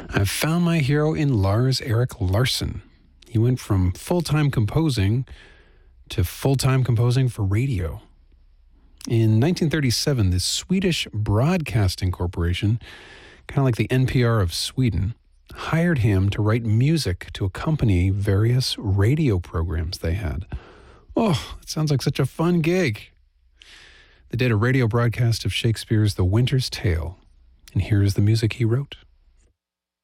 I found my hero in Lars Erik Larsson. He went from full-time composing to full-time composing for radio. In 1937, the Swedish Broadcasting Corporation, kind of like the NPR of Sweden, hired him to write music to accompany various radio programs they had. Oh, it sounds like such a fun gig. They did a radio broadcast of Shakespeare's The Winter's Tale, and here's the music he wrote.